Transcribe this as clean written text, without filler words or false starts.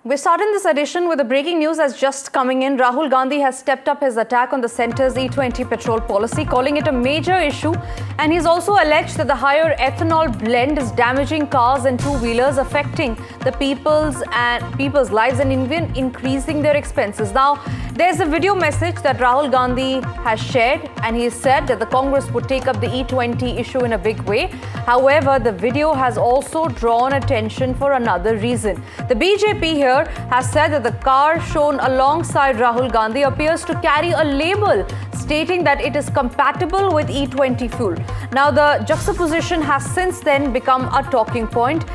We're starting this edition with the breaking news that's just coming in. Rahul Gandhi has stepped up his attack on the centre's E20 petrol policy, calling it a major issue. And he's also alleged that the higher ethanol blend is damaging cars and two-wheelers, affecting the people's lives and even increasing their expenses. Now, there's a video message that Rahul Gandhi has shared, and he said that the Congress would take up the E20 issue in a big way. However, the video has also drawn attention for another reason. The BJP here has said that the car shown alongside Rahul Gandhi appears to carry a label stating that it is compatible with E20 fuel. Now, the juxtaposition has since then become a talking point.